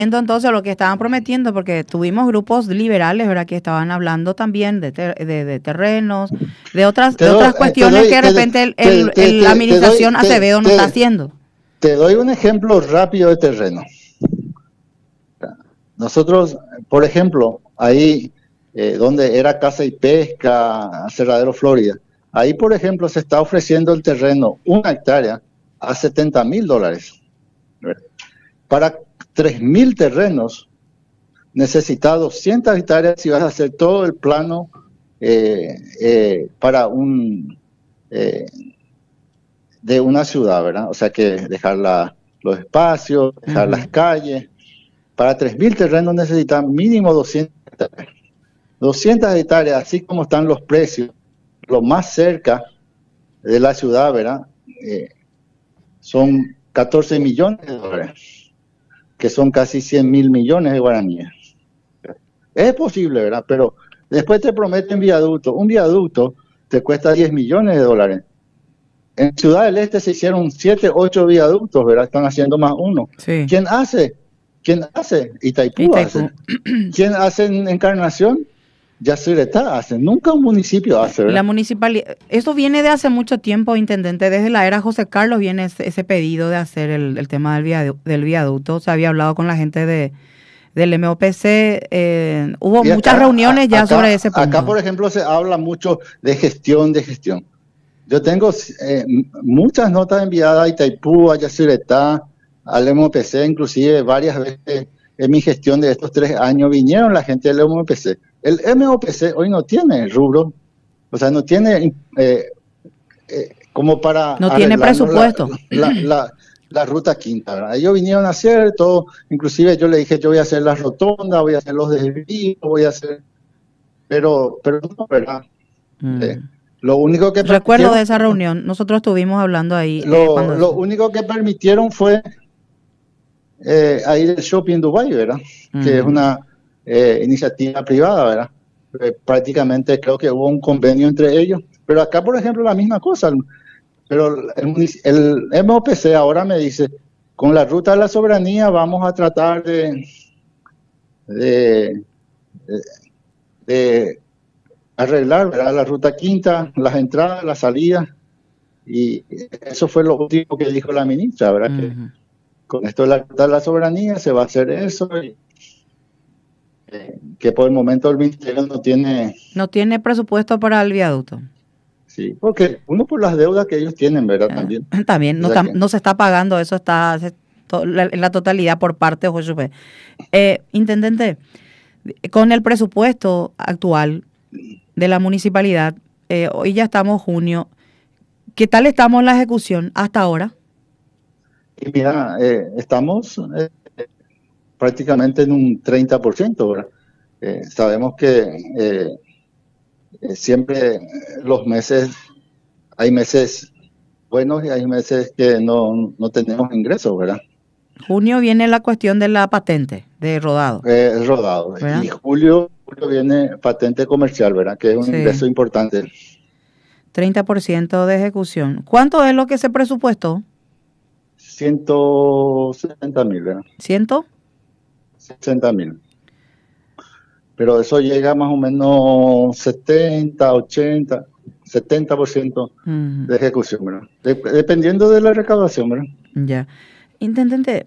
entonces lo que estaban prometiendo, porque tuvimos grupos liberales, ¿verdad? Que estaban hablando también de terrenos, Te de doy, otras cuestiones que de repente la administración Acevedo no está haciendo. te doy un ejemplo rápido de terreno. Nosotros, por ejemplo, ahí donde era Caza y Pesca, Aserradero Florida, ahí, por ejemplo, se está ofreciendo el terreno, 1 hectárea, a $70,000. Para 3.000 terrenos necesitas 200 hectáreas si vas a hacer todo el plano para eh, de una ciudad, ¿verdad? O sea que dejar los espacios, dejar las calles. Para 3.000 terrenos necesitas mínimo 200 hectáreas. 200 hectáreas, así como están los precios, lo más cerca de la ciudad, ¿verdad? Son 14 millones de dólares, que son casi 100.000 millones de guaraníes. Es posible, ¿verdad? Pero después te prometen viaducto. Un viaducto te cuesta 10 millones de dólares. En Ciudad del Este se hicieron 7, 8 viaductos, ¿verdad? Están haciendo más uno. Sí. ¿Quién hace? ¿Quién hace? Itaipú hace. ¿Quién hace en Encarnación? Yacyretá hace. Nunca un municipio hace, ¿verdad? La municipalidad, eso viene de hace mucho tiempo, intendente. Desde la era José Carlos viene ese pedido de hacer el tema del viaducto. Se había hablado con la gente del MOPC. Hubo muchas reuniones ya sobre ese punto. Acá, por ejemplo, se habla mucho de gestión. Yo tengo muchas notas enviadas a Itaipú, a Yacyretá, al MOPC, inclusive varias veces en mi gestión de estos 3 años vinieron la gente del MOPC. El MOPC hoy no tiene rubro, o sea, no tiene como para... No tiene presupuesto. La ruta quinta, ¿verdad? Ellos vinieron a hacer todo, inclusive yo le dije, yo voy a hacer las rotondas, voy a hacer los desvíos, voy a hacer... Pero no, ¿verdad? Lo único que recuerdo de esa reunión, nosotros estuvimos hablando ahí. Lo único que permitieron fue ahí del Shopping Dubai, ¿verdad? Que es una iniciativa privada, ¿verdad? Prácticamente creo que hubo un convenio entre ellos. Pero acá, por ejemplo, la misma cosa. Pero el MOPC ahora me dice, con la ruta de la soberanía vamos a tratar de arreglar, ¿verdad? La ruta quinta, las entradas, las salidas, y eso fue lo último que dijo la ministra, ¿verdad? Que con esto de la ruta de la soberanía se va a hacer eso, y que por el momento el ministerio no tiene presupuesto para el viaducto. Sí, porque uno por las deudas que ellos tienen, ¿verdad? También no se está pagando, eso está en la totalidad por parte de Josué. Intendente, con el presupuesto actual de la municipalidad, hoy ya estamos junio, ¿qué tal estamos en la ejecución hasta ahora? Y mira, estamos prácticamente en un 30%, ¿verdad? Sabemos que siempre los meses, hay meses buenos y hay meses que no tenemos ingresos, ¿verdad? Junio viene la cuestión de la patente de rodado. Rodado. ¿Verdad? Y julio viene patente comercial, ¿verdad? Que es un ingreso importante. 30% de ejecución. ¿Cuánto es lo que se presupuestó? 160,000, ¿verdad? ¿100? 60,000. Pero eso llega más o menos 70, 80, 70% de ejecución, ¿verdad? Dependiendo de la recaudación, ¿verdad? Ya. Intendente,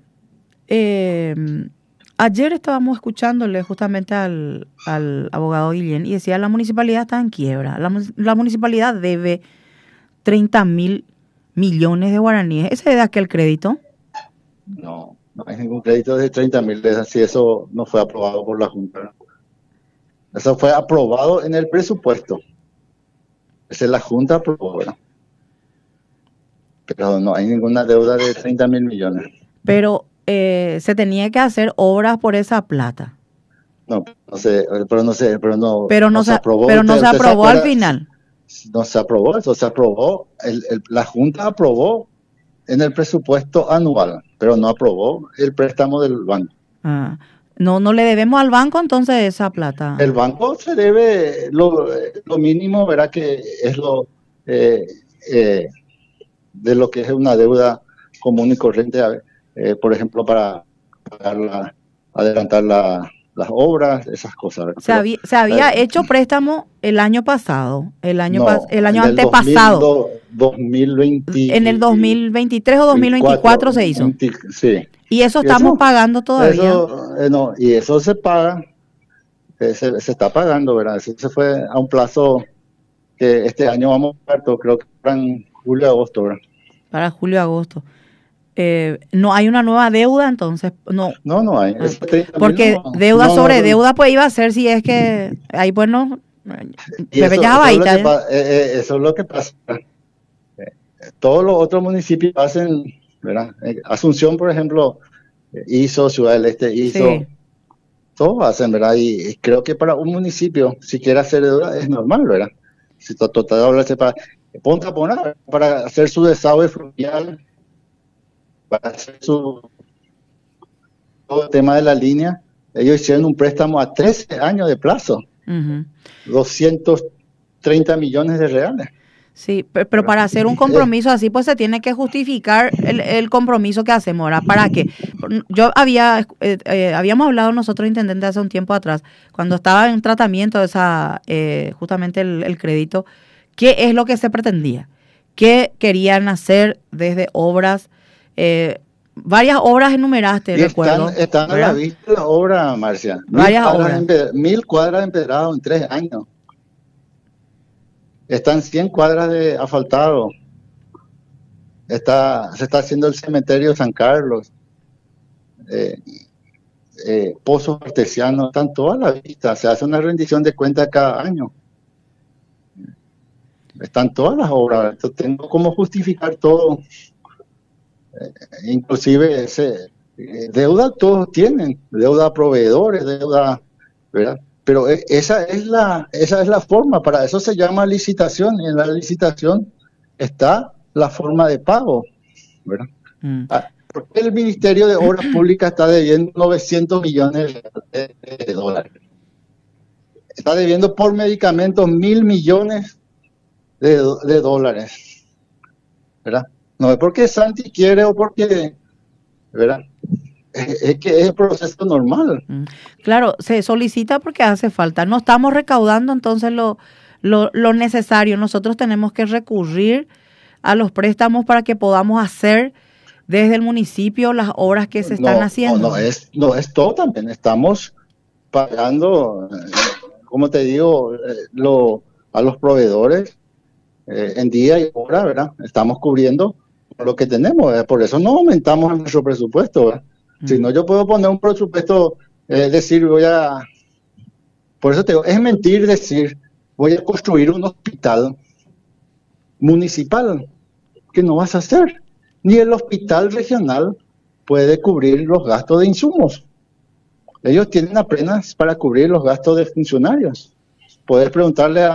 ayer estábamos escuchándole justamente al abogado Guillén y decía la municipalidad está en quiebra. La municipalidad debe 30.000 millones de guaraníes. ¿Ese es de aquel crédito? No hay ningún crédito de 30,000. Si eso no fue aprobado por la Junta, ¿verdad? Eso fue aprobado en el presupuesto. Esa es la Junta aprobó, ¿verdad? Pero no hay ninguna deuda de 30,000 millones. Pero se tenía que hacer obras por esa plata. No se aprobó. Pero no se aprobó al final. No se aprobó, eso se aprobó. La Junta aprobó en el presupuesto anual, pero no aprobó el préstamo del banco. No le debemos al banco entonces esa plata. El banco se debe lo mínimo, ¿verdad? Que es lo de lo que es una deuda común y corriente, por ejemplo, para pagar adelantar las obras, esas cosas. Se había hecho préstamo el año pasado, el año antepasado. 2020, en el 2023 o 2024 se hizo. Sí. Y eso estamos pagando todavía. No, y eso se paga, se está pagando, ¿verdad? Eso se fue a un plazo que este año vamos a pagar, creo que para julio, agosto, ¿verdad? Para julio, agosto. No hay una nueva deuda, entonces no hay. Porque deuda sobre deuda pues iba a ser, si es que ahí pues no, eso es lo que pasa. Todos los otros municipios hacen, ¿verdad? Asunción, por ejemplo, hizo, Ciudad del Este hizo, sí. Todos hacen, ¿verdad? Y creo que para un municipio, si quiere hacer deuda, es normal, ¿verdad? Si total para Punta Pona, para hacer su desagüe fluvial, para hacer todo el tema de la línea, ellos hicieron un préstamo a 13 años de plazo, 230 millones de reales. Sí, pero para hacer un compromiso así, pues se tiene que justificar el compromiso que hacemos, ¿verdad? ¿Para qué? Yo habíamos hablado nosotros, intendente, hace un tiempo atrás, cuando estaba en tratamiento justamente el crédito, ¿qué es lo que se pretendía? ¿Qué querían hacer desde obras? Varias obras enumeraste, recuerdo. Están a la vista la obra, Marcia. Varias obras. 1000 cuadras empedradas en 3 años. Están 100 cuadras de asfaltado. Se está haciendo el cementerio de San Carlos. Pozos artesianos, están todas a la vista. Se hace una rendición de cuentas cada año. Están todas las obras. Entonces, tengo cómo justificar todo. Inclusive deuda todos tienen, deuda a proveedores, deuda, ¿verdad? Pero esa es la forma, para eso se llama licitación, y en la licitación está la forma de pago, ¿verdad? ¿Por qué el Ministerio de Obras Públicas está debiendo 900 millones de dólares? Está debiendo por medicamentos 1.000 millones de dólares, ¿verdad? No es porque Santi quiere o porque, ¿verdad? Es que es el proceso normal. Claro, se solicita porque hace falta. No estamos recaudando entonces lo necesario. Nosotros tenemos que recurrir a los préstamos para que podamos hacer desde el municipio las obras que se están haciendo. No es todo también. Estamos pagando, como te digo, a los proveedores en día y hora, ¿verdad? Estamos cubriendo lo que tenemos, ¿verdad? Por eso no aumentamos nuestro presupuesto, ¿verdad? Si no, yo puedo poner un presupuesto, decir, por eso te digo, es mentir decir, voy a construir un hospital municipal, que no vas a hacer. Ni el hospital regional puede cubrir los gastos de insumos. Ellos tienen apenas para cubrir los gastos de funcionarios. Puedes preguntarle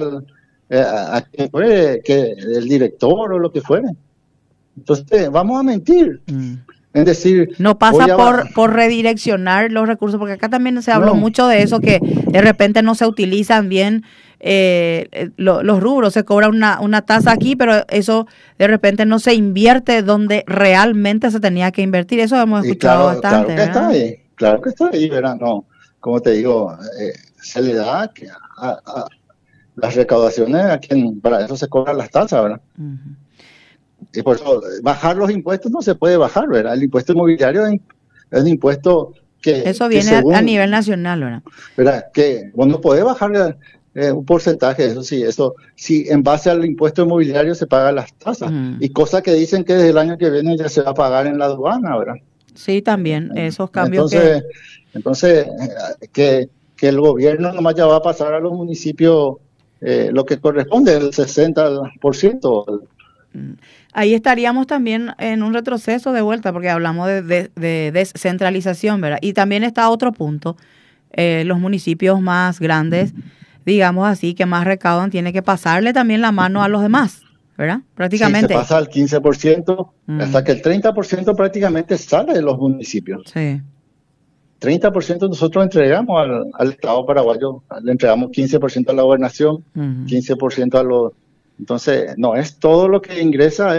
el director o lo que fuere. Entonces, vamos a mentir. Es decir, no pasa por redireccionar los recursos, porque acá también se habló mucho de eso, que de repente no se utilizan bien los rubros, se cobra una tasa aquí, pero eso de repente no se invierte donde realmente se tenía que invertir. Eso hemos escuchado bastante. Claro que está ahí, ¿verdad? No, como te digo, se le da a las recaudaciones a quien para eso se cobran las tasas, ¿verdad? Y por eso, bajar los impuestos no se puede bajar, ¿verdad? El impuesto inmobiliario es un impuesto que... Eso viene a nivel nacional, ¿verdad? ¿Verdad? Que vos no podés bajar un porcentaje, eso sí, en base al impuesto inmobiliario se pagan las tasas. Y cosas que dicen que desde el año que viene ya se va a pagar en la aduana, ¿verdad? Sí, también, esos cambios Entonces, que el gobierno nomás ya va a pasar a los municipios lo que corresponde, el 60%. Ahí estaríamos también en un retroceso de vuelta, porque hablamos de descentralización, ¿verdad? Y también está otro punto, los municipios más grandes, digamos así, que más recaudan, tiene que pasarle también la mano a los demás, ¿verdad? Prácticamente. Sí, se pasa al 15%, hasta que el 30% prácticamente sale de los municipios. Sí. 30% nosotros entregamos al Estado paraguayo, le entregamos 15% a la gobernación, 15% a los... Entonces, no es todo lo que ingresa,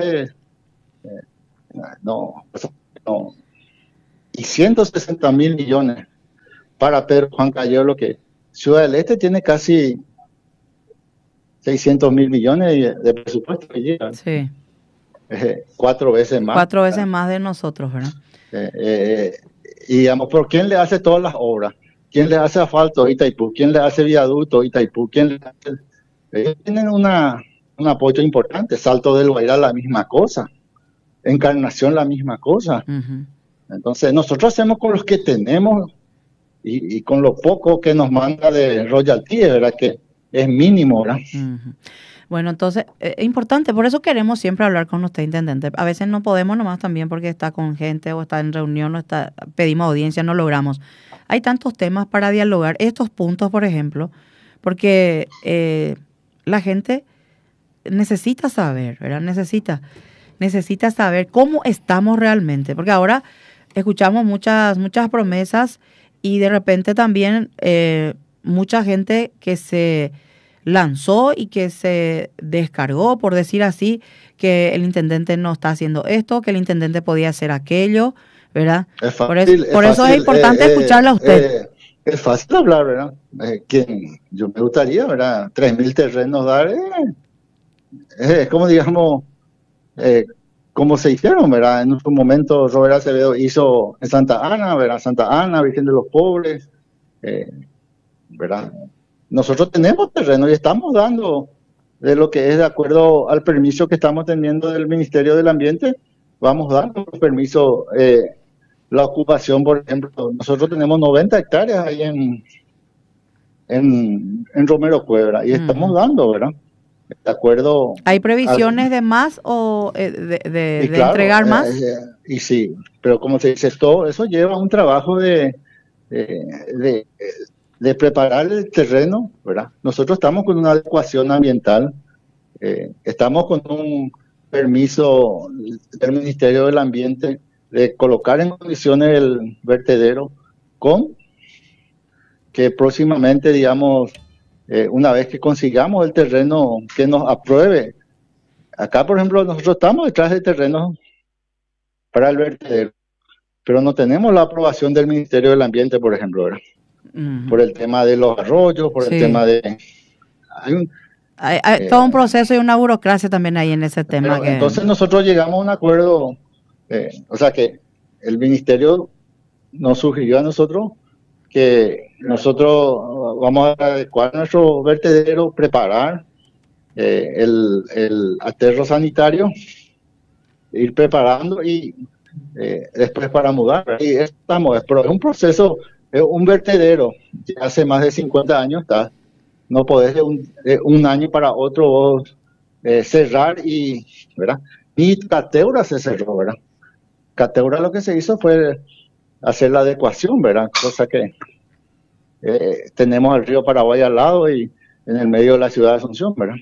no. Y 160.000 millones para Pedro Juan Cayero, lo que Ciudad del Este tiene casi 600 mil millones de presupuesto que llegan. Sí. 4 veces más. 4 veces más de nosotros, ¿verdad? Y digamos, ¿por quién le hace todas las obras? ¿Quién le hace asfalto? Itaipú. ¿Quién le hace viaducto? Itaipú. ¿Quién le hace? Ellos tienen un apoyo importante. Salto del Guairá, la misma cosa. Encarnación, la misma cosa. Uh-huh. Entonces, nosotros hacemos con los que tenemos y con lo poco que nos manda de royalty, ¿verdad? Que es mínimo, ¿verdad? Uh-huh. Bueno, entonces, es importante, por eso queremos siempre hablar con usted, intendente. A veces no podemos nomás también porque está con gente o está en reunión o pedimos audiencia, no logramos. Hay tantos temas para dialogar, estos puntos, por ejemplo, porque la gente necesita saber, ¿verdad? Necesita saber cómo estamos realmente, porque ahora escuchamos muchas promesas y de repente también mucha gente que se lanzó y que se descargó, por decir así, que el intendente no está haciendo esto, que el intendente podía hacer aquello, ¿verdad? Es fácil, por eso es importante escucharla a usted. Es fácil hablar, ¿verdad? Yo me gustaría, ¿verdad? 3.000 terrenos dar, es como digamos, como se hicieron, ¿verdad? En un momento Robert Acevedo hizo en Santa Ana, ¿verdad? Santa Ana, Virgen de los Pobres, ¿verdad? Nosotros tenemos terreno y estamos dando de lo que es de acuerdo al permiso que estamos teniendo del Ministerio del Ambiente, vamos dando permiso, la ocupación, por ejemplo, nosotros tenemos 90 hectáreas ahí en Romero Cuebra y estamos dando, ¿verdad? De acuerdo. ¿Hay previsiones de más o de claro, entregar más? Y sí, pero como se dice, todo eso lleva un trabajo de preparar el terreno, ¿verdad? Nosotros estamos con una adecuación ambiental, estamos con un permiso del Ministerio del Ambiente de colocar en condiciones el vertedero con que próximamente, digamos, una vez que consigamos el terreno que nos apruebe. Acá, por ejemplo, nosotros estamos detrás de terrenos para el vertedero, pero no tenemos la aprobación del Ministerio del Ambiente, por ejemplo, ¿verdad? Uh-huh. Por el tema de los arroyos, por el tema de... Hay todo un proceso y una burocracia también ahí en ese tema. Entonces nosotros llegamos a un acuerdo, o sea que el Ministerio nos sugirió a nosotros que nosotros vamos a adecuar nuestro vertedero, preparar el aterro sanitario, ir preparando y después para mudar. Y estamos, pero es un proceso, es un vertedero que hace más de 50 años está. No podés de un año para otro vos, cerrar y, ¿verdad? Ni Cateura se cerró, ¿verdad? Cateura lo que se hizo fue hacer la adecuación, ¿verdad? Cosa que tenemos el río Paraguay al lado y en el medio de la ciudad de Asunción, ¿verdad?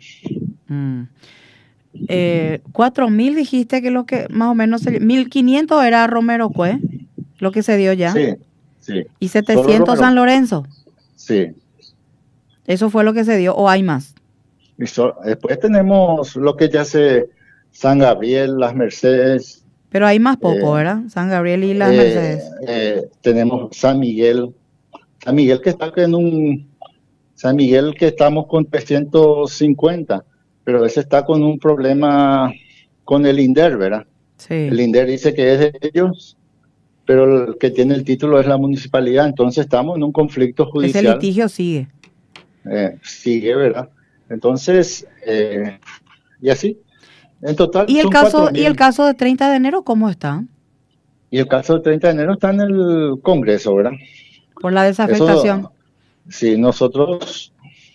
4.000 dijiste que lo que más o menos 1.500 era Romero Cue, lo que se dio ya. Sí, sí. ¿Y 700 San Lorenzo? Sí. ¿Eso fue lo que se dio o hay más? Después tenemos lo que ya se San Gabriel, Las Mercedes. Pero hay más poco, ¿verdad? San Gabriel y Las Mercedes. Tenemos San Miguel. San Miguel que está San Miguel que estamos con 350, pero ese está con un problema con el INDER, ¿verdad? Sí. El INDER dice que es de ellos, pero el que tiene el título es la municipalidad, entonces estamos en un conflicto judicial. Ese litigio sigue. Sigue, ¿verdad? Entonces, y así. En total. ¿Y el caso de 30 de enero cómo está? Y el caso de 30 de enero está en el Congreso, ¿verdad? Por la desafectación. Eso, sí, nosotros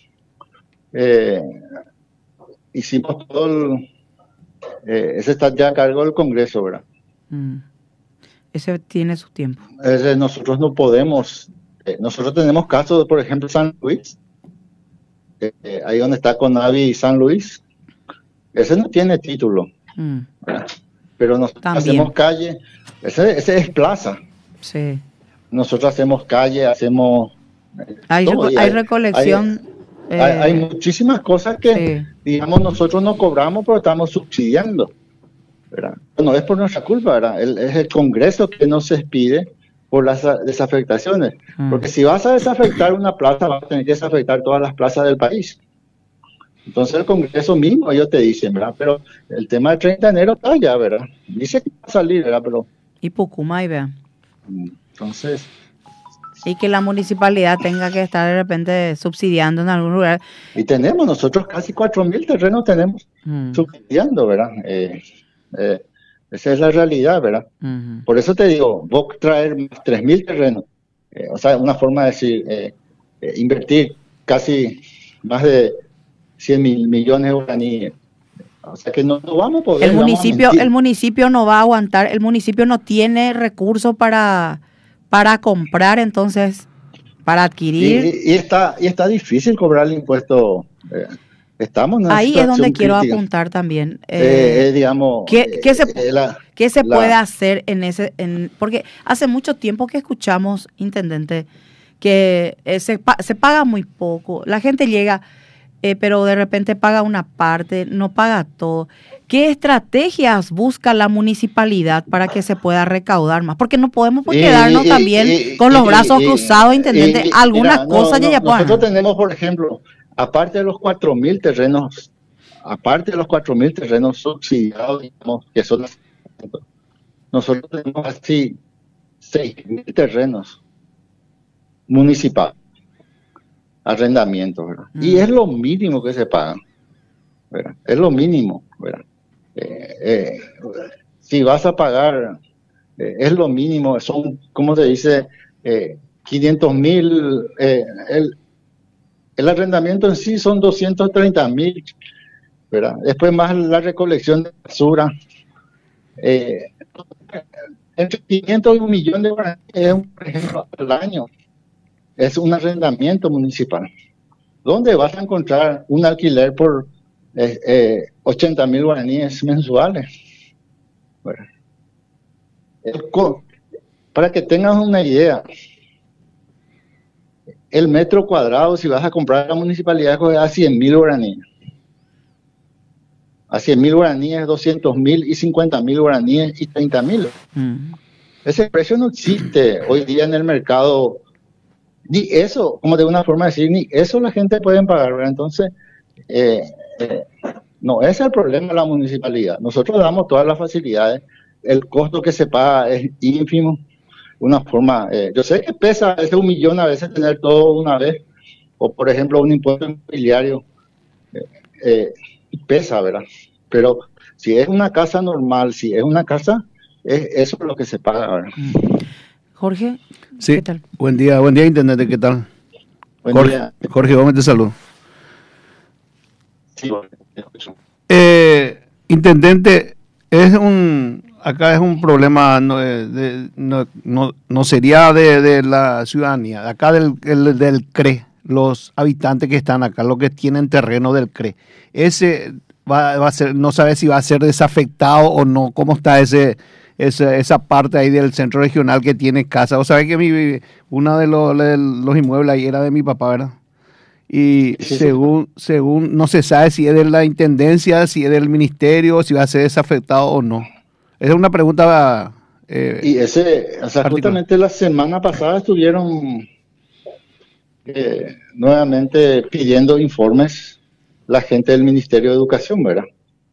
hicimos todo ese está ya a cargo del Congreso, ¿verdad? Ese tiene su tiempo. Nosotros no podemos. Nosotros tenemos casos de, por ejemplo, San Luis. Ahí donde está Conavi y San Luis, ese no tiene título, pero nosotros hacemos calle, ese es plaza. Sí. Nosotros hacemos calle, hacemos... Hay recolección. Hay muchísimas cosas que, digamos, nosotros no cobramos, pero estamos subsidiando, ¿verdad? No es por nuestra culpa, ¿verdad? Es el Congreso que nos pide por las desafectaciones. Porque si vas a desafectar una plaza, vas a tener que desafectar todas las plazas del país. Entonces el Congreso mismo, ellos te dicen, ¿verdad? Pero el tema del 30 de enero está ya, ¿verdad? Dice que va a salir, ¿verdad? Pero... Y Pucumay, vea. Entonces... Y que la municipalidad tenga que estar de repente subsidiando en algún lugar. Y tenemos nosotros casi 4.000 terrenos tenemos subsidiando, ¿verdad? Esa es la realidad, ¿verdad? Por eso te digo, vos traer 3.000 terrenos, o sea, una forma de decir, invertir casi más de 100.000 millones de guaraníes. O sea que no vamos a poder. El municipio no va a aguantar, el municipio no tiene recursos para comprar, entonces, para adquirir. Y está difícil cobrar el impuesto. Estamos en una ahí es donde quiero crítica. apuntar también. Digamos, ¿Qué se puede hacer porque hace mucho tiempo que escuchamos, intendente, que se paga muy poco. La gente llega, pero de repente paga una parte, no paga todo. ¿Qué estrategias busca la municipalidad para que se pueda recaudar más? Porque no podemos quedarnos también con los brazos cruzados, intendente. Algunas cosas ya nosotros tenemos, por ejemplo, aparte de los 4.000 terrenos subsidiados, digamos, que son nosotros tenemos así 6.000 terrenos municipales, arrendamientos, ¿verdad? Y es lo mínimo que se paga, ¿verdad? Es lo mínimo, ¿verdad? Si vas a pagar, es lo mínimo, son, ¿cómo se dice? 500.000, el arrendamiento en sí son 230.000, ¿verdad? Después más la recolección de basura, entre 500 y 1.000.000 de guaraníes, por ejemplo, al año, es un arrendamiento municipal. ¿Dónde vas a encontrar un alquiler por 80.000 guaraníes mensuales? Bueno, para que tengas una idea, el metro cuadrado, si vas a comprar a la municipalidad, es a 100.000 guaraníes. A 100.000 guaraníes, 200.000 y 50.000 guaraníes y 30.000. Ese precio no existe hoy día en el mercado. Ni eso, como de una forma de decir, ni eso la gente puede pagar, ¿verdad? Entonces, no, ese es el problema de la municipalidad. Nosotros damos todas las facilidades, el costo que se paga es ínfimo. Una forma, yo sé que pesa ese 1.000.000 a veces tener todo una vez, o por ejemplo un impuesto inmobiliario, pesa, ¿verdad? Pero si es una casa normal, si es una casa, eso es lo que se paga, ¿verdad? Jorge, sí. ¿Qué tal? Buen día, intendente, ¿qué tal? Buen día. Jorge Gómez, te saludo. Sí, bueno, te escucho. Intendente, acá es un problema, no sería de la ciudadanía, de acá del CRE, los habitantes que están acá, los que tienen terreno del CRE. Ese va a ser, no sabe si va a ser desafectado o no. ¿Cómo está esa parte ahí del centro regional que tiene casa? O sabes que uno de los inmuebles ahí era de mi papá, ¿verdad? Y sí, según no se sabe si es de la intendencia, si es del ministerio, si va a ser desafectado o no. Esa es una pregunta. Y o sea, justamente la semana pasada estuvieron nuevamente pidiendo informes la gente del Ministerio de Educación, ¿verdad?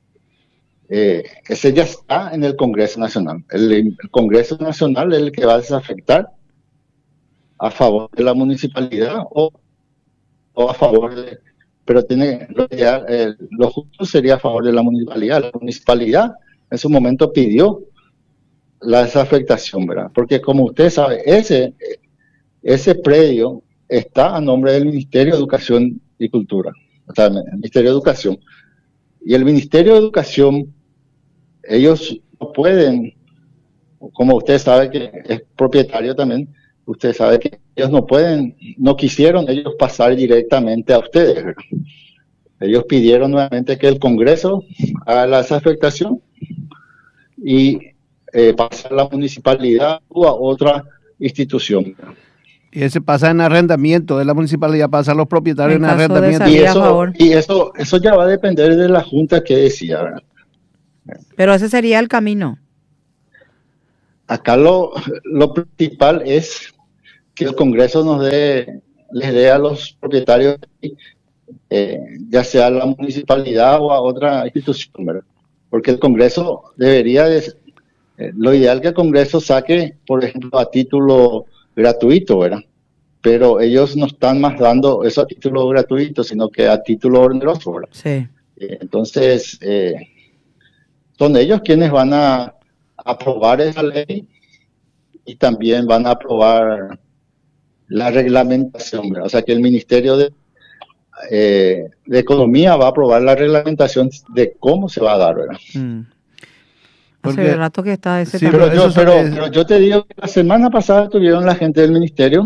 Ese ya está en el Congreso Nacional. El Congreso Nacional es el que va a desafectar a favor de la municipalidad o a favor de... Pero lo justo sería a favor de la municipalidad. La municipalidad en su momento pidió la desafectación, ¿verdad? Porque como usted sabe, ese predio está a nombre del Ministerio de Educación y Cultura, o sea, el Ministerio de Educación. Y el Ministerio de Educación, ellos no pueden, como usted sabe que es propietario también, usted sabe que ellos no quisieron ellos pasar directamente a ustedes, ¿verdad? Ellos pidieron nuevamente que el Congreso haga la desafectación y pasar a la municipalidad o a otra institución. Y ese pasa en arrendamiento, de la municipalidad pasa a los propietarios en arrendamiento. Y eso ya va a depender de la Junta que decida, ¿verdad? Pero ese sería el camino. acá lo principal es que el Congreso les dé a los propietarios, ya sea a la municipalidad o a otra institución, ¿verdad? Porque el Congreso lo ideal que el Congreso saque, por ejemplo, a título gratuito, ¿verdad? Pero ellos no están más dando eso a título gratuito, sino que a título oneroso, ¿verdad? Sí. Entonces, son ellos quienes van a aprobar esa ley y también van a aprobar la reglamentación, ¿verdad? O sea que el Ministerio de Economía va a aprobar la reglamentación de cómo se va a dar, ¿verdad? Hace rato que está ese sí, pero yo te digo que la semana pasada tuvieron la gente del Ministerio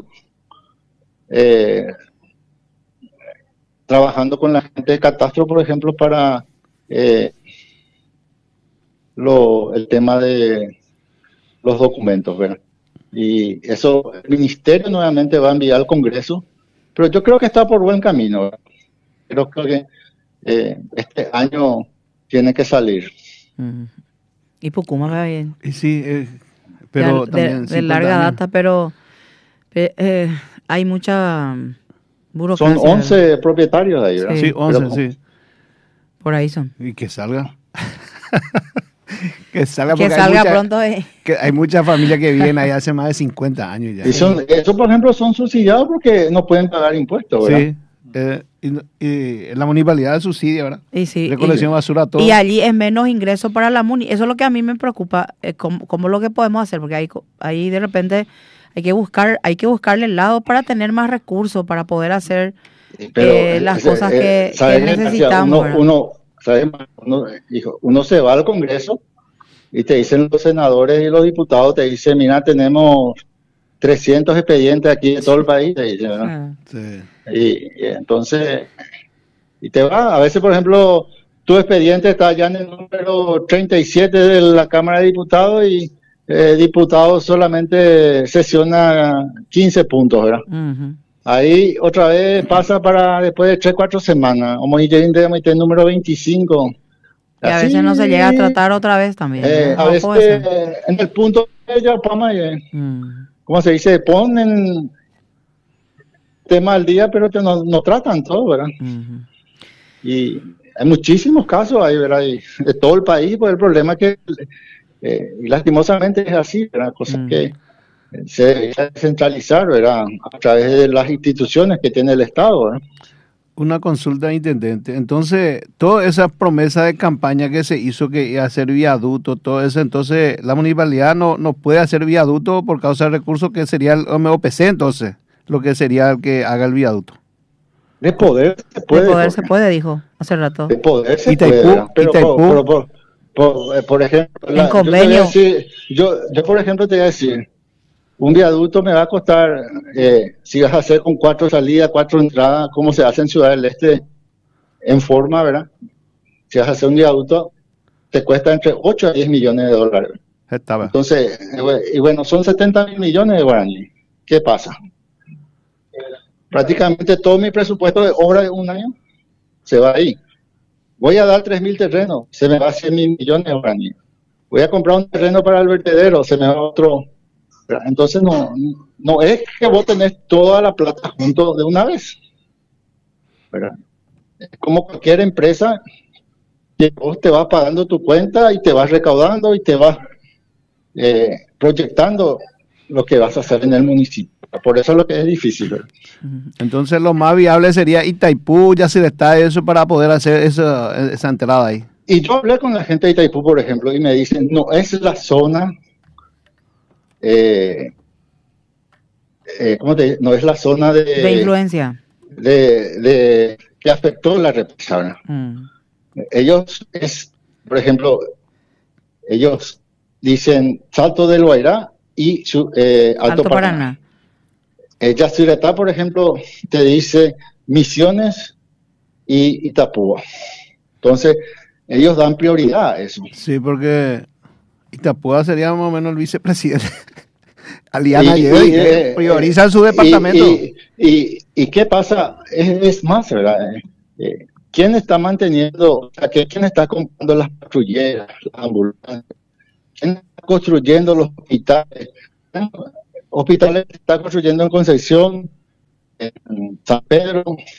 trabajando con la gente de Catastro, por ejemplo, para el tema de los documentos, ¿verdad? Y eso el Ministerio nuevamente va a enviar al Congreso, pero yo creo que está por buen camino, ¿verdad? Creo que este año tiene que salir. Y Pucuma va bien. Y sí, pero también de larga data, pero hay mucha burocracia. Son 11 ¿verdad? Propietarios de ahí, ¿verdad? Sí, 11, sí. Por ahí son. Y que salga. que salga, que salga pronto. Que hay muchas familias que viven ahí hace más de 50 años ya. Y eso, por ejemplo, son subsidiados porque no pueden pagar impuestos, ¿verdad? Sí. Y la municipalidad subsidia, ¿verdad? Y sí, recolección de basura, todo. Y allí es menos ingreso para la MUNI. Eso es lo que a mí me preocupa, cómo lo que podemos hacer, porque ahí de repente hay que buscarle el lado para tener más recursos, para poder hacer las cosas que necesitamos. Uno se va al Congreso y te dicen los senadores y los diputados, te dicen, mira, tenemos 300 expedientes aquí de todo el país, te dicen, ¿verdad? Sí. Y entonces, y te va, a veces, por ejemplo, tu expediente está ya en el número 37 de la Cámara de Diputados y diputado solamente sesiona 15 puntos, ¿verdad? Ahí otra vez pasa para después de 3-4 semanas, como ya el número 25. Y a veces no se llega a tratar otra vez también. A veces en el punto de ella, ¿cómo se dice? Ponen tema al día, pero que no tratan todo, ¿verdad? Y hay muchísimos casos ahí, ¿verdad? Y de todo el país, pues el problema es que lastimosamente es así, ¿verdad? Cosas que se debería descentralizar, ¿verdad? A través de las instituciones que tiene el Estado, ¿verdad? Una consulta, intendente. Entonces, toda esa promesa de campaña que se hizo, que iba a hacer viaducto, todo eso, entonces la municipalidad no puede hacer viaducto por causa de recursos, que sería el OPC, entonces, lo que sería el que haga el viaducto. De poder se puede. De poder se puede, dijo hace rato. De poder se Itaipú, puede. Pero Itaipú. Por ejemplo, en convenio. Yo por ejemplo te voy a decir, un viaducto me va a costar, si vas a hacer con 4 salidas, 4 entradas, como se hace en Ciudad del Este, en forma, ¿verdad? Si vas a hacer un viaducto, te cuesta entre 8 a 10 millones de dólares. Estaba. Entonces, y bueno, son 70.000 millones de guaraní. ¿Qué pasa? Prácticamente todo mi presupuesto de obra de un año se va ahí. Voy a dar 3.000 terrenos, se me va 100.000 millones de guaraní. Voy a comprar un terreno para el vertedero, se me va otro. Entonces no es que vos tenés toda la plata junto de una vez, ¿verdad? Es como cualquier empresa que vos te vas pagando tu cuenta y te vas recaudando y te vas proyectando lo que vas a hacer en el municipio. Por eso es lo que es difícil, ¿verdad? Entonces lo más viable sería Itaipú, ya se le está eso para poder hacer esa entrada ahí. Y yo hablé con la gente de Itaipú, por ejemplo, y me dicen, no es la zona, no es la zona de influencia de que afectó la represa. Ellos por ejemplo, ellos dicen Salto del Guairá y Alto Paraná. Yacyretá, por ejemplo, te dice Misiones y Itapúa. Entonces, ellos dan prioridad a eso. Sí, porque Itapúa sería más o menos el vicepresidente. Aliana priorizan su departamento. ¿Y qué pasa? Es más, ¿verdad? ¿Quién está manteniendo, quién está comprando las patrulleras, las ambulancias? ¿Quién está construyendo los hospitales. Hospitales que está construyendo en Concepción, en San Pedro,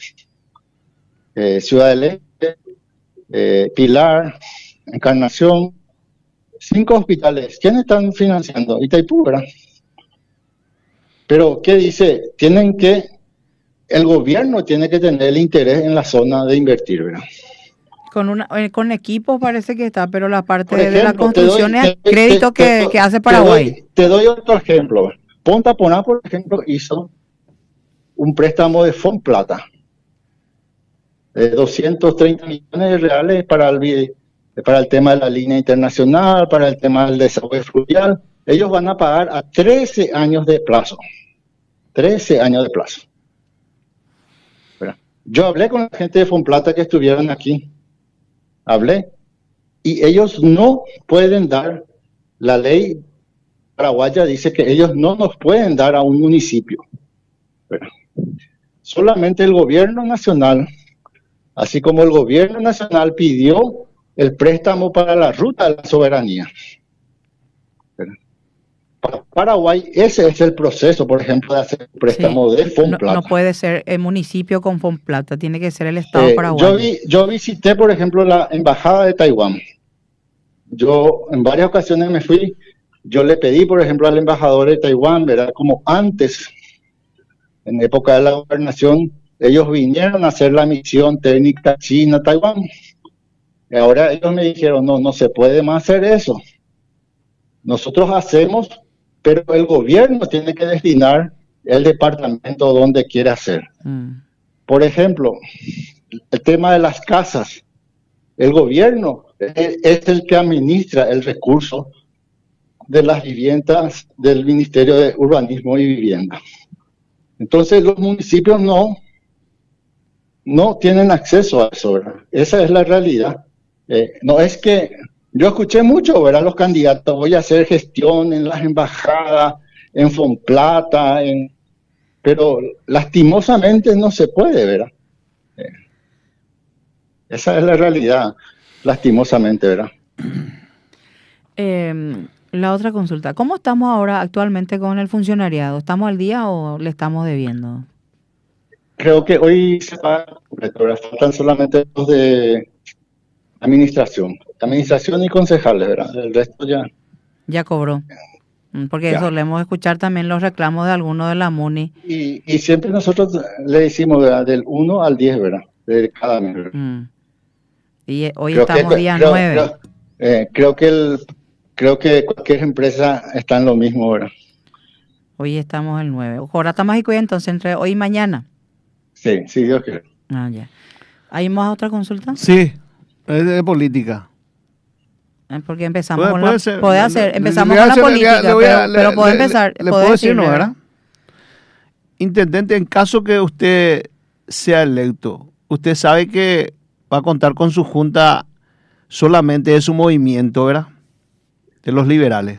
Ciudad del Este, Pilar, Encarnación. 5 hospitales. ¿Quiénes están financiando? Itaipú, ¿verdad? Pero, ¿qué dice? El gobierno tiene que tener el interés en la zona de invertir, ¿verdad? Con equipos parece que está, pero la parte de la construcción es crédito que hace Paraguay. Te doy otro ejemplo. Punta Poná, por ejemplo, hizo un préstamo de Fonplata de 230 millones de reales para el tema de la línea internacional, para el tema del desagüe fluvial. Ellos van a pagar a 13 años de plazo. 13 años de plazo. Yo hablé con la gente de Fonplata que estuvieron aquí. Hablé. Y ellos no pueden dar, la ley paraguaya dice que ellos no nos pueden dar a un municipio. Solamente el gobierno nacional, así como el gobierno nacional pidió el préstamo para la ruta de la soberanía. Para Paraguay, ese es el proceso, por ejemplo, de hacer un préstamo de Fonplata. No puede ser el municipio con Fonplata, tiene que ser el Estado paraguayo. Yo visité, por ejemplo, la embajada de Taiwán. Yo en varias ocasiones me fui, yo le pedí, por ejemplo, al embajador de Taiwán, ¿verdad? Como antes, en época de la gobernación, ellos vinieron a hacer la misión técnica China-Taiwán. Y ahora ellos me dijeron, no se puede más hacer eso. Nosotros hacemos, pero el gobierno tiene que destinar el departamento donde quiere hacer. Por ejemplo, el tema de las casas. El gobierno es el que administra el recurso de las viviendas del Ministerio de Urbanismo y Vivienda. Entonces los municipios no tienen acceso a eso, ¿verdad? Esa es la realidad. No es que yo escuché mucho, ¿verdad? Los candidatos, voy a hacer gestión en las embajadas, en Fonplata, pero lastimosamente no se puede, ¿verdad? Esa es la realidad, lastimosamente, ¿verdad? La otra consulta, ¿cómo estamos ahora actualmente con el funcionariado? ¿Estamos al día o le estamos debiendo? Creo que hoy se paga completo, ¿verdad? Faltan solamente los de administración y concejales, ¿verdad? El resto ya cobró. Porque solemos escuchar también los reclamos de algunos de la MUNI. Y siempre nosotros le decimos, ¿verdad? Del 1 al 10, ¿verdad? De cada mes, ¿verdad? Y hoy estamos día 9. Creo que cualquier empresa está en lo mismo, ¿verdad? Hoy estamos el 9. Jornada mágico y entonces entre hoy y mañana. Sí, Dios quiere. Ya. ¿Hay más otra consulta? Sí, es de política. Porque empezamos con empezamos con la política, pero puede empezar. Le puedo decir, ¿no, verdad? Intendente, en caso que usted sea electo, usted sabe que va a contar con su junta solamente de su movimiento, ¿verdad? De los liberales.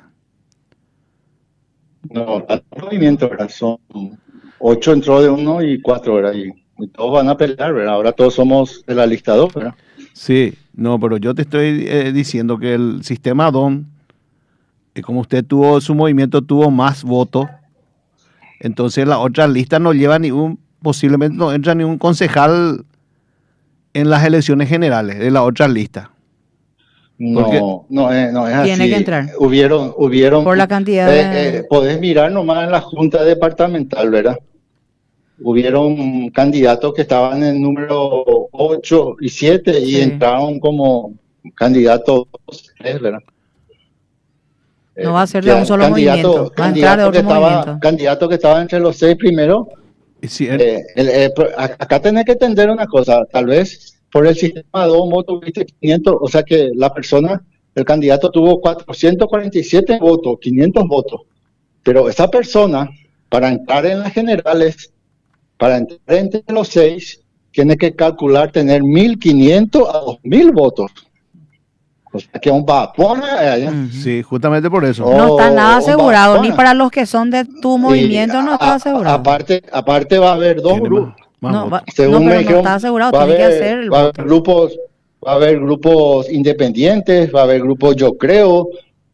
No, el movimiento, ¿verdad? Son 8 entró de uno y 4, ¿verdad? Y todos van a pelear, ¿verdad? Ahora todos somos de la lista 2, ¿verdad? Sí, no, pero yo te estoy diciendo que el sistema DON, como usted su movimiento tuvo más votos, entonces la otra lista no lleva posiblemente no entra ni un concejal en las elecciones generales de la otra lista. No es así. Tiene que entrar. Hubieron por la cantidad podés mirar nomás en la junta departamental, ¿verdad? Hubieron candidatos que estaban en el número 8 y 7 y entraron como candidatos 3, ¿verdad? No va a ser de un solo movimiento, va a entrar de otro movimiento. Candidato que estaba entre los 6 primeros. Sí, acá tenés que entender una cosa, tal vez por el sistema de 2 votos, viste 500, o sea que el candidato tuvo 447 votos, 500 votos, pero esa persona, para entrar en las generales, para entrar entre los 6, tiene que calcular tener 1.500 a 2.000 votos. O sea que un vapor. Sí, justamente por eso. No está nada asegurado, ni para los que son de tu movimiento no está asegurado. Aparte va a haber 2 grupos. Según me dijeron, no está asegurado, tiene que hacer el va a haber grupos independientes, va a haber grupos, yo creo,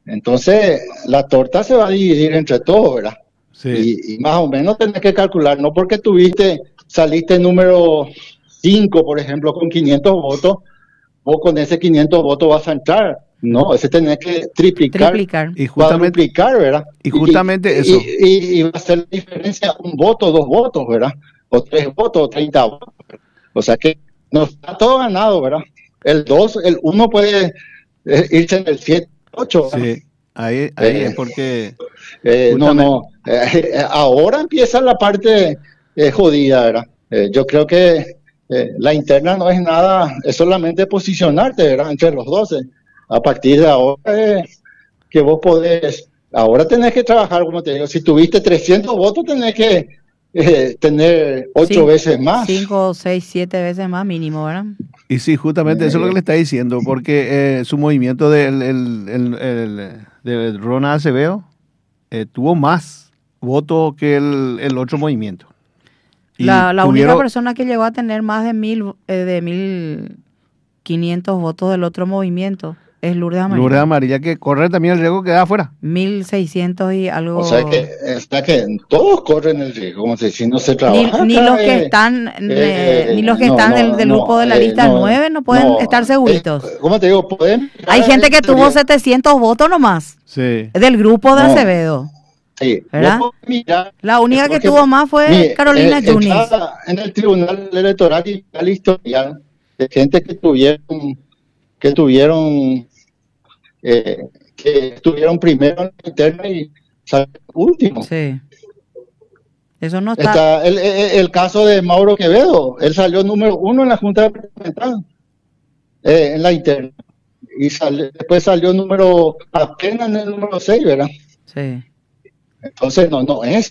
Entonces, la torta se va a dividir entre todos, ¿verdad? Sí. Y más o menos tenés que calcular, no porque saliste número 5, por ejemplo, con 500 votos, vos con ese 500 votos vas a entrar. No, ese tenés que triplicar, Y justamente, cuadruplicar, ¿verdad? y justamente eso. Y va a ser la diferencia un voto, 2 votos, ¿verdad? O 3 votos, o 30 votos. O sea que no está todo ganado, ¿verdad? El 2, el 1 puede irse en el 7, 8. Sí, ahí es porque... ahora empieza la parte jodida, ¿verdad? Yo creo que la interna no es nada, es solamente posicionarte, ¿verdad? Entre los 12. A partir de ahora que vos podés, ahora tenés que trabajar, como te digo, si tuviste 300 votos tenés que tener 8 veces más. 5, 6, 7 veces más mínimo, ¿verdad? Y sí, justamente eso es lo que le está diciendo, porque su movimiento de Ronald Acevedo tuvo más votos que el otro movimiento. Y la única persona que llegó a tener más de 1.500 votos del otro movimiento es Lourdes Amarilla. Lourdes Amarilla, que corre también el riesgo que da afuera. 1.600 y algo. O sea que todos corren el riesgo, como si no se trabaja. Ni los que están, ni los que están del grupo de la lista 9 no pueden estar seguritos. ¿Cómo te digo? Hay gente que tuvo 700 votos nomás. Sí. Del grupo de Acevedo. Sí, ¿verdad? La única que tuvo más fue Carolina Yunis. En el Tribunal Electoral y la historial de gente que estuvieron primero en la interna y salieron último. Sí. Eso no está. El caso de Mauro Quevedo, él salió número 1 en la Junta Departamental, en la interna. Y después salió apenas en el número 6, ¿verdad? Sí. Entonces no es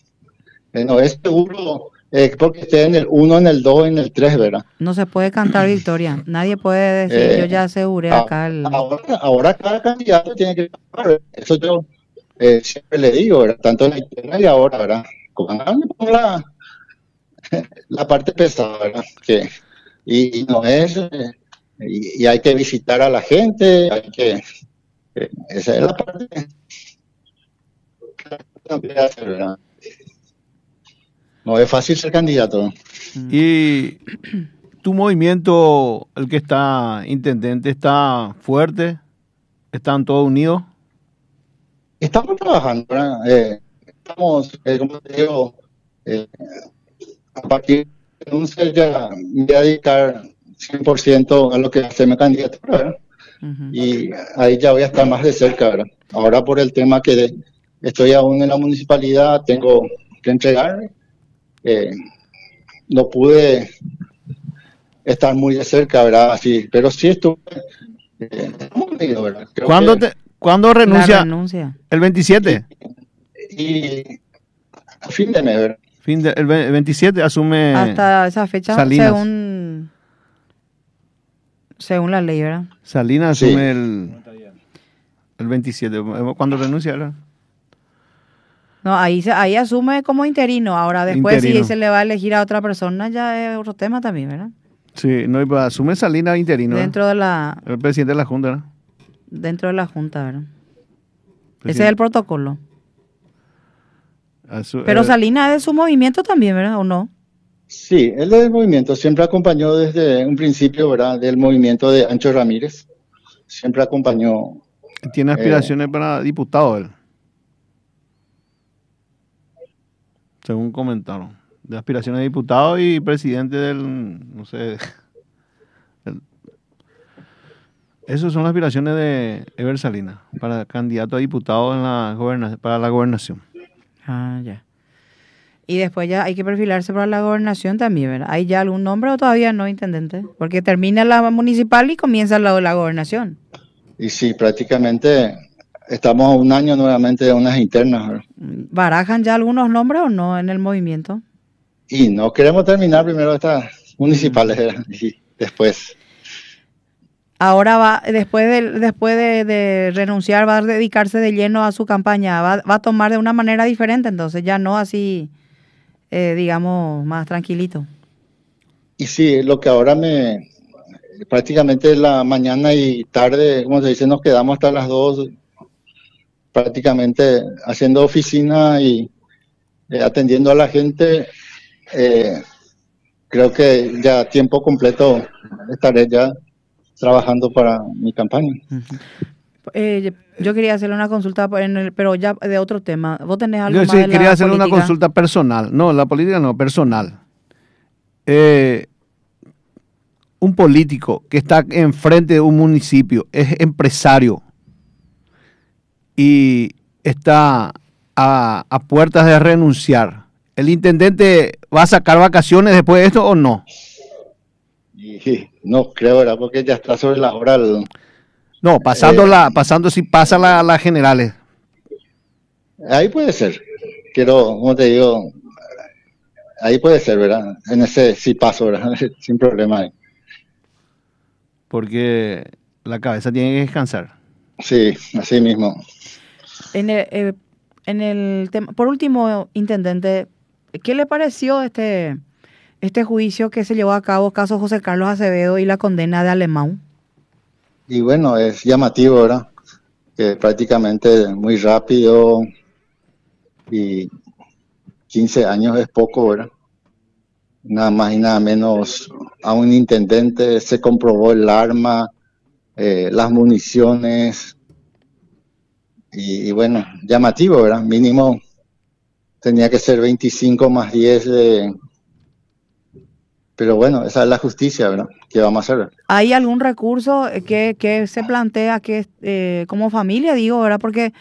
seguro porque esté en el 1, en el 2, en el 3, ¿verdad? No se puede cantar victoria. Nadie puede decir, yo ya aseguré acá. Ahora cada candidato tiene que cantar. Eso yo siempre le digo, ¿verdad? Tanto en la interna y ahora, ¿verdad? Con la parte pesada, ¿verdad? Y no es... y hay que visitar a la gente, esa es la parte... No es fácil ser candidato. Y tu movimiento, el que está intendente, ¿está fuerte? ¿Están todos unidos? Estamos trabajando, ¿verdad? Estamos, como te digo, a partir de un ser ya me voy a dedicar 100% a lo que hacerme candidatura, ¿verdad? Y ahí ya voy a estar más de cerca, ¿verdad? Ahora por el tema que estoy aún en la municipalidad, tengo que entregar. No pude estar muy de cerca, ¿verdad? Así, pero sí estuve muy unido, ¿verdad? ¿Cuándo renuncia? ¿El 27? Y a fin de mes, ¿verdad? El 27 asume... Hasta esa fecha, Salinas. Según la ley, ¿verdad? Salinas asume el 27. ¿Cuándo renuncia, verdad? No, ahí asume como interino. Ahora después si se le va a elegir a otra persona ya es otro tema también, ¿verdad? Sí, no, asume Salinas interino. Dentro de la... El presidente de la Junta, ¿verdad? Dentro de la Junta, ¿verdad? Ese es el protocolo. Pero Salinas es de su movimiento también, ¿verdad? ¿O no? Sí, él es del movimiento. Siempre acompañó desde un principio, ¿verdad? Del movimiento de Ancho Ramírez. Siempre acompañó. Tiene aspiraciones para diputado él. Según comentaron, de aspiraciones de diputado y presidente no sé, esas son las aspiraciones de Ever Salinas, para candidato a diputado para la gobernación. Ah, ya. Y después ya hay que perfilarse para la gobernación también, ¿verdad? ¿Hay ya algún nombre o todavía no, intendente? Porque termina la municipal y comienza la gobernación. Y sí, prácticamente... Estamos a un año nuevamente de unas internas, ¿verdad? ¿Barajan ya algunos nombres o no en el movimiento? Y no queremos terminar primero estas municipales, ¿verdad? Y después. Ahora después de renunciar, va a dedicarse de lleno a su campaña, va a tomar de una manera diferente, entonces ya no así, digamos, más tranquilito. Y sí, lo que ahora prácticamente la mañana y tarde, como se dice, nos quedamos hasta las 2 prácticamente haciendo oficina y atendiendo a la gente. Creo que ya a tiempo completo estaré ya trabajando para mi campaña. Yo quería hacerle una consulta, pero ya de otro tema. ¿Vos tenés algo Yo más sí de la quería hacerle una política? consulta personal. No, la política no, personal. Un político que está enfrente de un municipio, es empresario y está a puertas de renunciar. ¿El intendente va a sacar vacaciones después de esto o no? Y no creo, ¿verdad? Porque ya está sobre la hora. No, pasando si pasa las generales. Ahí puede ser. Quiero, como te digo, ahí puede ser, ¿verdad? En ese sí paso, ¿verdad? Sin problema. Porque la cabeza tiene que descansar. Sí, así mismo. En el tema, por último, intendente, ¿qué le pareció este juicio que se llevó a cabo, caso José Carlos Acevedo y la condena de Alemão? Y bueno, es llamativo, ¿verdad? Que prácticamente muy rápido y 15 años es poco, ¿verdad? Nada más y nada menos a un intendente se comprobó el arma, las municiones y bueno, llamativo, ¿verdad? Mínimo tenía que ser 25 más 10 pero bueno, esa es la justicia, ¿verdad? ¿Qué vamos a hacer? ¿Hay algún recurso que se plantea que como familia, digo, ¿verdad? Porque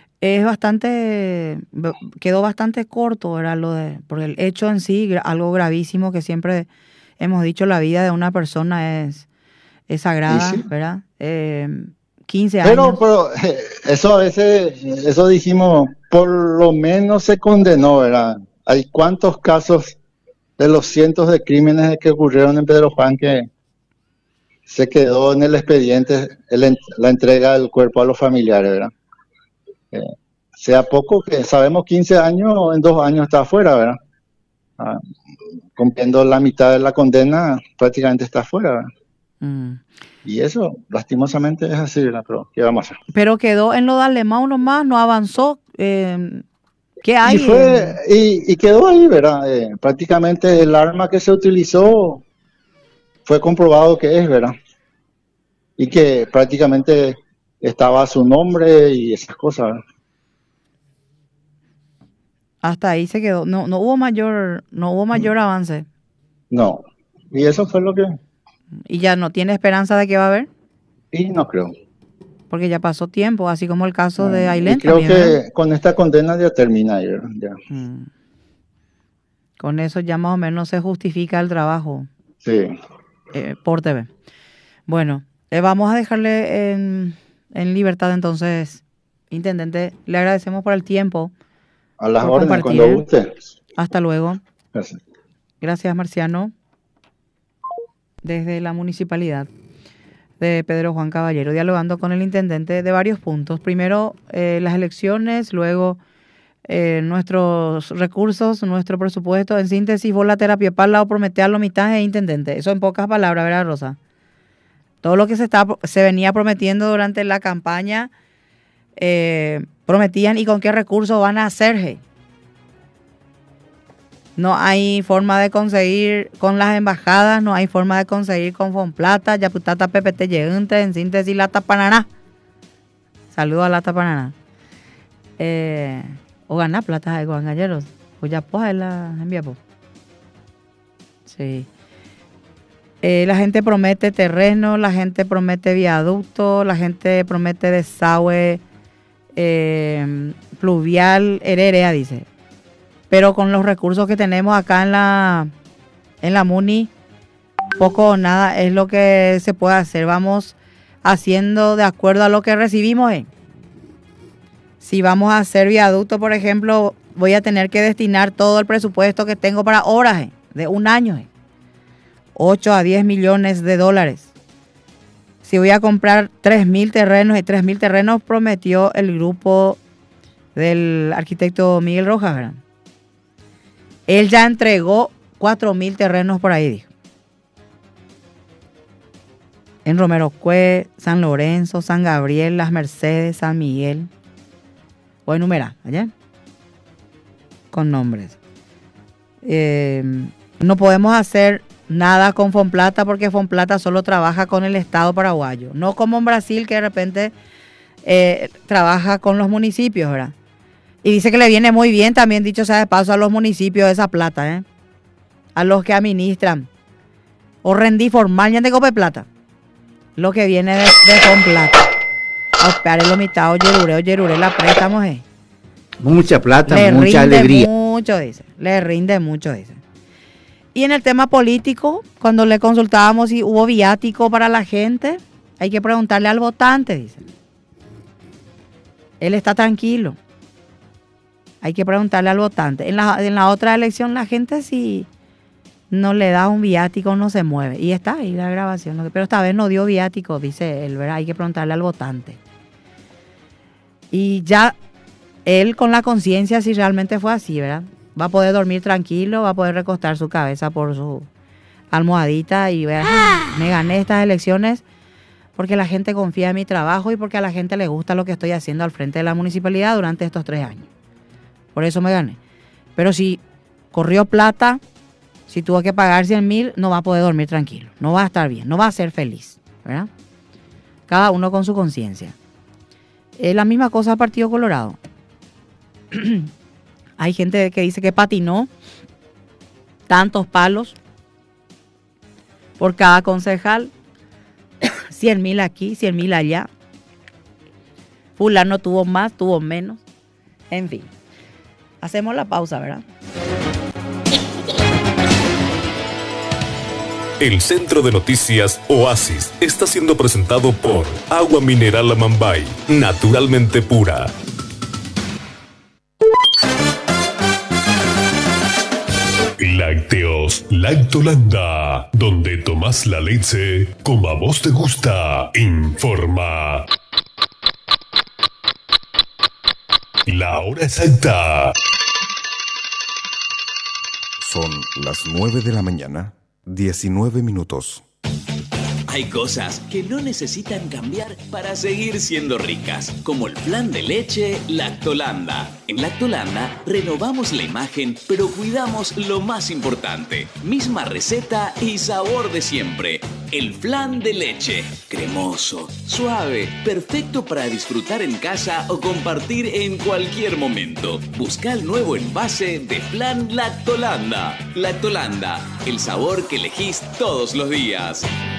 quedó bastante corto, ¿verdad? Por el hecho en sí, algo gravísimo que siempre hemos dicho, la vida de una persona es sagrada, Sí. ¿verdad? 15 años. Pero eso a veces, eso dijimos, por lo menos se condenó, ¿verdad? Hay cuántos casos de los cientos de crímenes que ocurrieron en Pedro Juan que se quedó en el expediente la entrega del cuerpo a los familiares, ¿verdad? Sea poco, que sabemos 15 años, en 2 años está afuera, ¿verdad? Cumpliendo la mitad de la condena, prácticamente está afuera, ¿verdad? Y eso, lastimosamente, es así, ¿verdad? Pero, ¿qué vamos a hacer? Pero quedó en lo de Alemão nomás, no avanzó. ¿Qué hay? Y quedó ahí, ¿verdad? Prácticamente el arma que se utilizó fue comprobado que es, ¿verdad? Y que prácticamente estaba su nombre y esas cosas, ¿verdad? Hasta ahí se quedó. No hubo mayor avance. No. Y eso fue lo que... ¿Y ya no tiene esperanza de que va a haber? Y no creo. Porque ya pasó tiempo, así como el caso de Ailén creo también, que ¿verdad? con esta condena ya termina ahí, ¿verdad? Ya. Con eso ya más o menos se justifica el trabajo. Sí. Por TV. Bueno, vamos a dejarle en libertad entonces, intendente. Le agradecemos por el tiempo. A las por órdenes, compartir. cuando guste. Hasta luego. Gracias. Gracias, Marciano. Desde la municipalidad de Pedro Juan Caballero, dialogando con el intendente de varios puntos. Primero, las elecciones, luego nuestros recursos, nuestro presupuesto. En síntesis, vos la terapia para la o prometer lo mitad, intendente. Eso en pocas palabras, ¿verdad, Rosa? Todo lo que se venía prometiendo durante la campaña, prometían y con qué recursos van a hacerse. No hay forma de conseguir con las embajadas, no hay forma de conseguir con Fonplata, Yaputata, PPT, Llegante, en síntesis, Lata Pananá. Saludos a Lata Pananá. O ganar plata de guangalleros. Pues ya pues la envía pues. Sí. La gente promete terreno, la gente promete viaducto, la gente promete desagüe pluvial, hererea, dice. Pero con los recursos que tenemos acá en la MUNI, poco o nada es lo que se puede hacer. Vamos haciendo de acuerdo a lo que recibimos. Si vamos a hacer viaducto, por ejemplo, voy a tener que destinar todo el presupuesto que tengo para obras de un año. 8 a 10 millones de dólares. Si voy a comprar 3.000 terrenos, y 3.000 terrenos prometió el grupo del arquitecto Miguel Rojas, ¿verdad? Él ya entregó 4.000 terrenos por ahí, dijo. En Romero Cue, San Lorenzo, San Gabriel, Las Mercedes, San Miguel. Voy a enumerar, ¿ya? Con nombres. No podemos hacer nada con Fonplata porque Fonplata solo trabaja con el Estado paraguayo. No como en Brasil, que de repente trabaja con los municipios, ¿verdad? Y dice que le viene muy bien, también dicho sea de paso, a los municipios esa plata, ¿eh? A los que administran. O rendí formal, ya te cope plata. Lo que viene de Fonplata. Auspare lo mitad, oyerure, la préstamos, Mucha plata, le mucha alegría. Le rinde mucho, dice. Y en el tema político, cuando le consultábamos si hubo viático para la gente, hay que preguntarle al votante, dice. Él está tranquilo. Hay que preguntarle al votante. En la otra elección la gente si no le da un viático no se mueve. Y está ahí la grabación. Pero esta vez no dio viático, dice él, ¿verdad? Hay que preguntarle al votante. Y ya él con la conciencia si realmente fue así, ¿verdad? Va a poder dormir tranquilo, va a poder recostar su cabeza por su almohadita y ver, me gané estas elecciones porque la gente confía en mi trabajo y porque a la gente le gusta lo que estoy haciendo al frente de la municipalidad durante estos 3 años. Por eso me gané. Pero si corrió plata, si tuvo que pagar 100.000, no va a poder dormir tranquilo. No va a estar bien, no va a ser feliz, ¿verdad? Cada uno con su conciencia. La misma cosa al Partido Colorado. Hay gente que dice que patinó tantos palos por cada concejal. 100.000 aquí, 100.000 allá. Fulano tuvo más, tuvo menos. En fin. Hacemos la pausa, ¿verdad? El Centro de Noticias Oasis está siendo presentado por Agua Mineral Amambay, naturalmente pura. Lácteos Lactolanda, donde tomás la leche como a vos te gusta. Informa. La hora exacta. Son las 9 de la mañana, 19 minutos. Hay cosas que no necesitan cambiar para seguir siendo ricas, como el flan de leche Lactolanda. En Lactolanda renovamos la imagen, pero cuidamos lo más importante. Misma receta y sabor de siempre. El flan de leche, cremoso, suave, perfecto para disfrutar en casa o compartir en cualquier momento. Busca el nuevo envase de flan Lactolanda. Lactolanda, el sabor que elegís todos los días.